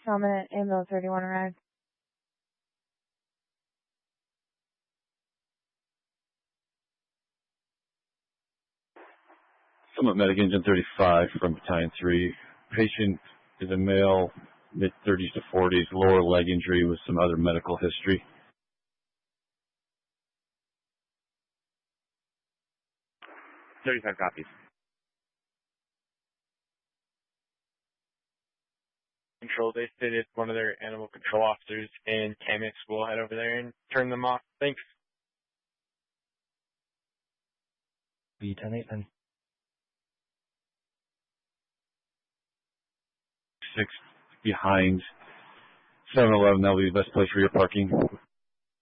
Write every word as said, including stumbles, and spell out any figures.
Summit, ambulance thirty-one arrived. Summit Medic Engine thirty-five from Battalion three. Patient is a male, mid thirties to forties, lower leg injury with some other medical history. thirty-five copies. Control, they stated one of their animal control officers in Kamix will head over there and turn them off. Thanks. B ten eight then. Six behind seven eleven, that'll be the best place for your parking.